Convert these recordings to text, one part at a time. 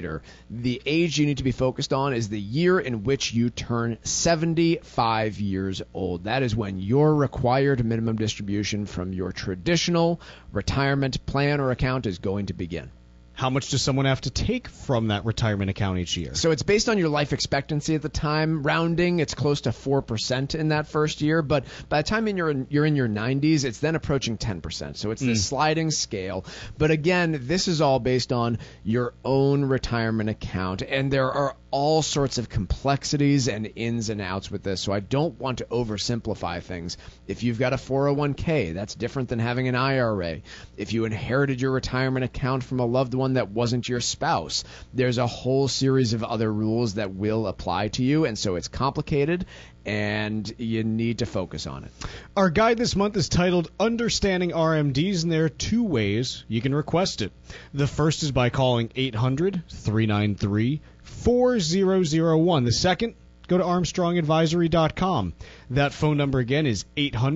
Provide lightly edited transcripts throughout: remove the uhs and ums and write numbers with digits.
later. The age you need to be focused on is the year in which you turn 75 years old. That is when your required minimum distribution from your traditional retirement plan or account is going to begin. How much does someone have to take from that retirement account each year? So it's based on your life expectancy at the time. Rounding, it's close to 4% in that first year. But by the time you're in your 90s, it's then approaching 10%. So it's this sliding scale. But again, this is all based on your own retirement account. And there are all sorts of complexities and ins and outs with this. So I don't want to oversimplify things. If you've got a 401k, that's different than having an IRA. If you inherited your retirement account from a loved one that wasn't your spouse, there's a whole series of other rules that will apply to you. And so it's complicated, and you need to focus on it. Our guide this month is titled Understanding RMDs, and there are two ways you can request it. The first is by calling 800-393-4001. The second, go to ArmstrongAdvisory.com. That phone number again is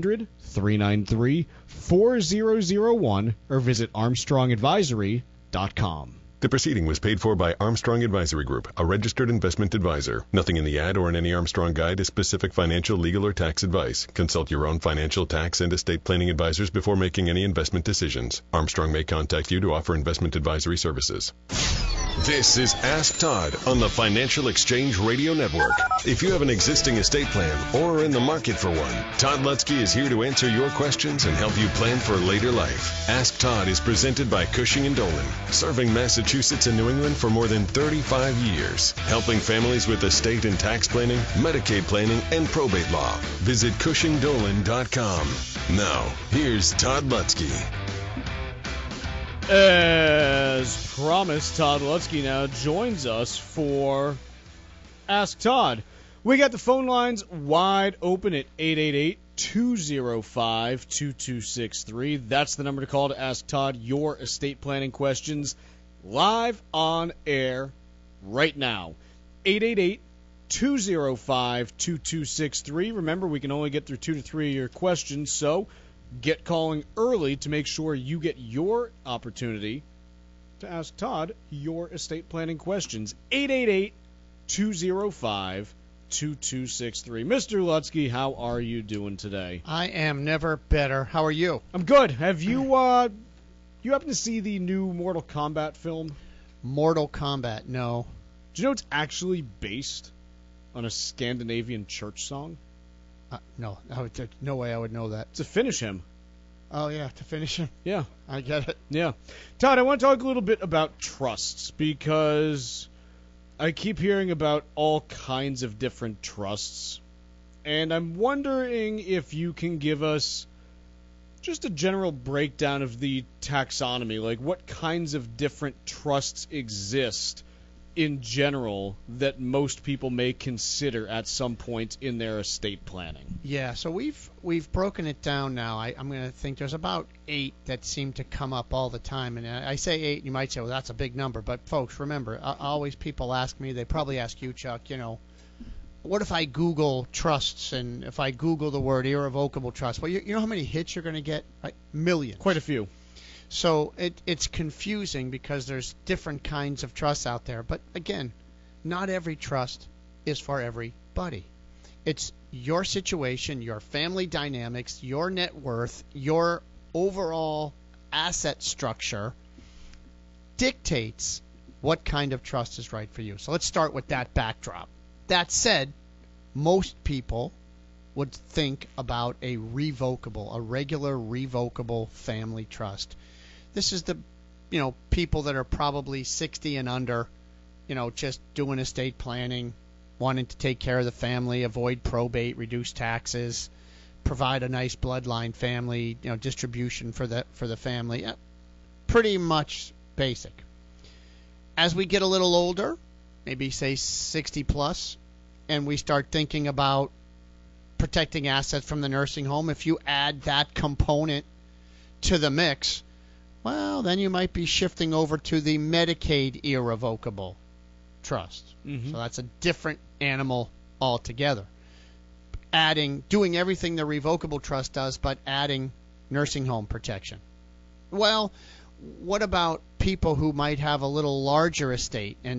800-393-4001, or visit ArmstrongAdvisory.com. The proceeding was paid for by Armstrong Advisory Group, a registered investment advisor. Nothing in the ad or in any Armstrong guide is specific financial, legal, or tax advice. Consult your own financial, tax, and estate planning advisors before making any investment decisions. Armstrong may contact you to offer investment advisory services. This is Ask Todd on the Financial Exchange Radio Network. If you have an existing estate plan or are in the market for one, Todd Lutzke is here to answer your questions and help you plan for later life. Ask Todd is presented by Cushing & Dolan, serving Massachusetts and New England for more than 35 years, helping families with estate and tax planning, Medicaid planning, and probate law. Visit CushingDolan.com. Now, here's Todd Lutzke. As promised, Todd Lutzke now joins us for Ask Todd. We got the phone lines wide open at 888-205-2263. That's the number to call to ask Todd your estate planning questions live on air right now. 888-205-2263. Remember, we can only get through 2 to 3 of your questions, so get calling early to make sure you get your opportunity to ask Todd your estate planning questions. 888-205-2263. Mr. Lutzke, how are you doing today? I am never better. How are you? I'm good. Have you you happen to see the new Mortal Kombat film? Mortal Kombat, no. Do you know it's actually based on a Scandinavian church song? No, no way I would know that. To finish him. Oh, yeah, to finish him? Yeah. I get it. Yeah. Todd, I want to talk a little bit about trusts because I keep hearing about all kinds of different trusts, and I'm wondering if you can give us just a general breakdown of the taxonomy, like what kinds of different trusts exist in general that most people may consider at some point in their estate planning. Yeah, so we've broken it down now. I'm going to think there's about 8 that seem to come up all the time. And I say 8, you might say, well, that's a big number. But, folks, remember, always people ask me, they probably ask you, Chuck, what if I Google trusts and if I Google the word irrevocable trust? Well, you know how many hits you're going to get? Right? Millions. Quite a few. So it's confusing because there's different kinds of trusts out there. But, again, not every trust is for everybody. It's your situation, your family dynamics, your net worth, your overall asset structure dictates what kind of trust is right for you. So let's start with that backdrop. That said, most people would think about a regular revocable family trust. This is the, people that are probably 60 and under, just doing estate planning, wanting to take care of the family, avoid probate, reduce taxes, provide a nice bloodline family, distribution for the family. Pretty much basic. As we get a little older, maybe say 60 plus, and we start thinking about protecting assets from the nursing home, if you add that component to the mix, well, then you might be shifting over to the Medicaid irrevocable trust. Mm-hmm. So that's a different animal altogether. Doing everything the revocable trust does, but adding nursing home protection. Well, what about people who might have a little larger estate and